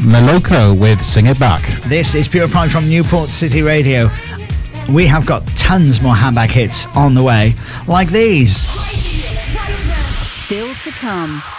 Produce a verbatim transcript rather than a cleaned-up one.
Meloko with Sing It Back. This is Pure Pride from Newport City Radio. We have got tons more handbag hits on the way, like these. Still to come.